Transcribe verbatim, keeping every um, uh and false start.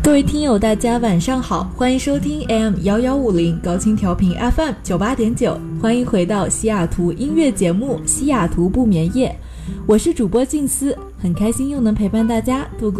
各位听友大家晚上好，欢迎收听 A M 一一五零 高清调频 F M 九十八点九， 欢迎回到西雅图音乐节目西雅图不眠夜，我是主播静思，很开心又能陪伴大家度过